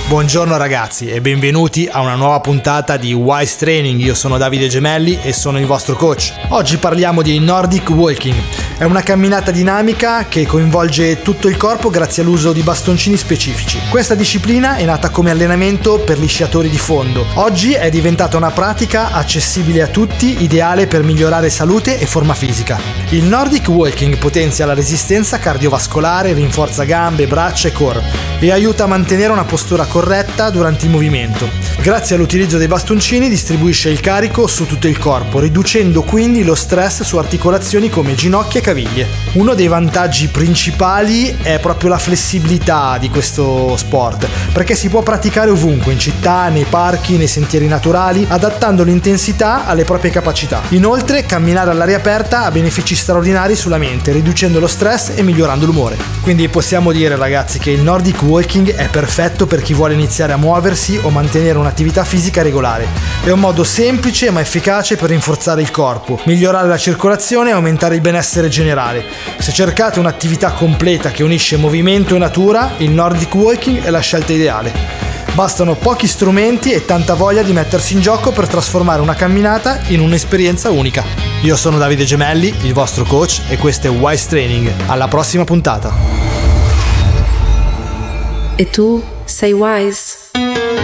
Buongiorno ragazzi e benvenuti a una nuova puntata di Wise Training. Io sono Davide Gemelli e sono il vostro coach. Oggi parliamo di Nordic Walking. È una camminata dinamica che coinvolge tutto il corpo grazie all'uso di bastoncini specifici. Questa disciplina è nata come allenamento per gli sciatori di fondo. Oggi è diventata una pratica accessibile a tutti, ideale per migliorare salute e forma fisica. Il Nordic Walking potenzia la resistenza cardiovascolare, rinforza gambe, braccia e core e aiuta a mantenere una postura corretta durante il movimento. Grazie all'utilizzo dei bastoncini distribuisce il carico su tutto il corpo, riducendo quindi lo stress su articolazioni come ginocchia e caviglie. Uno dei vantaggi principali è proprio la flessibilità di questo sport, perché si può praticare ovunque, in città, nei parchi, nei sentieri naturali, adattando l'intensità alle proprie capacità. Inoltre, camminare all'aria aperta ha benefici straordinari sulla mente, riducendo lo stress e migliorando l'umore. Quindi possiamo dire, ragazzi, che il Nordic Walking è perfetto per chi vuole iniziare a muoversi o mantenere un'attività fisica regolare. È un modo semplice ma efficace per rinforzare il corpo, migliorare la circolazione e aumentare il benessere generale. Se cercate un'attività completa che unisce movimento e natura, il Nordic Walking è la scelta ideale. Bastano pochi strumenti e tanta voglia di mettersi in gioco per trasformare una camminata in un'esperienza unica. Io sono Davide Gemelli, il vostro coach, e questo è Wise Training. Alla prossima puntata. E tu sei wise?